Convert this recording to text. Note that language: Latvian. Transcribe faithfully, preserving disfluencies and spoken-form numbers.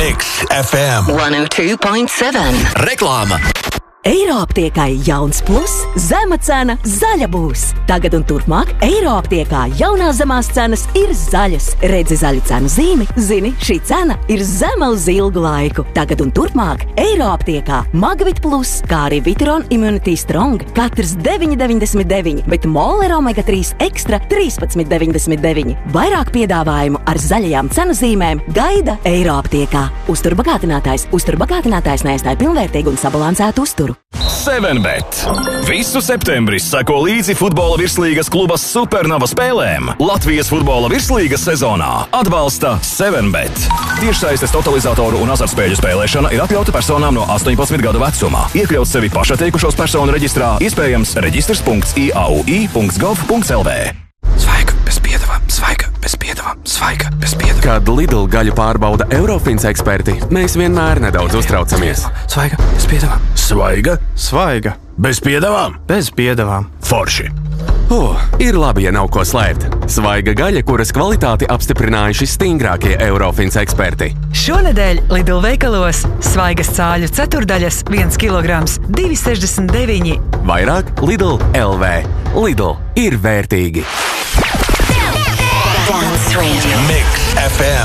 Mix F M one oh two point seven. Reklāma. Eiroaptiekai jauns plus, zema cena, zaļa būs. Tagad un turpmāk Eiroaptiekā jaunās zemās cenas ir zaļas. Redzi zaļu cenu zīmi, zini, šī cena ir zema uz ilgu laiku. Tagad un turpmāk Eiroaptiekā Magvit plus, kā arī Viteron Immunity Strong, katrs deviņi deviņdesmit deviņi, bet Moler Omega trīs Extra trīspadsmit deviņdesmit deviņi. Vairāk piedāvājumu ar zaļajām cenu zīmēm gaida Eiroaptiekā. Uzturbagātinātājs, uzturbagātinātājs neaizstāja pilnvērtīgu un sabalansētu uzturu. seven bet. Visu septembri seko līdzi futbola virslīgas kluba Supernova spēlēm. Latvijas futbola virslīgas sezonā atbalsta seven bet. Tiešsaistes totalizatoru un azartspēļu spēlēšana ir atļauta personām no astoņpadsmit gadu vecumā. Iekļaut sevi pašatteikušos personu reģistrā iespējams reģistrs punkts i a u i punkts gov punkts l v. Svaiga bez piedevām, svaiga bez piedevām, svaiga bez piedevām. Kad Lidl gaļu pārbauda Eurofins eksperti, mēs vienmēr nedaudz uztraucamies. Svaiga bez piedevām. Svaiga, Svaiga bez piedevām. bez piedevām. Forši. Oh, ir labi, ja nav ko slēpt. Svaiga gaļa, kuras kvalitāti apstiprinājuši stingrākie Eurofins eksperti. Šonedēļ Lidl veikalos svaigas cāļu ceturdaļas viens kilograms divi sešdesmit deviņi. Vairāk Lidl L V. Lidl ir vērtīgi. Dance Radio. Mix F M.